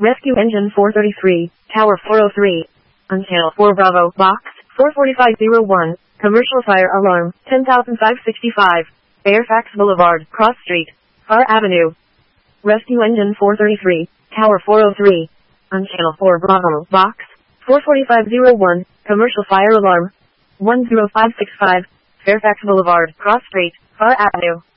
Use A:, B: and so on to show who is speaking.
A: Rescue Engine 433, Tower 403. On Channel 4 Bravo, Box 44501, Commercial Fire Alarm, 10,565. Fairfax Boulevard, Cross Street, Far Avenue. Rescue Engine 433, Tower 403. On Channel 4 Bravo, Box 44501, Commercial Fire Alarm, 10565. Fairfax Boulevard, Cross Street, Far Avenue.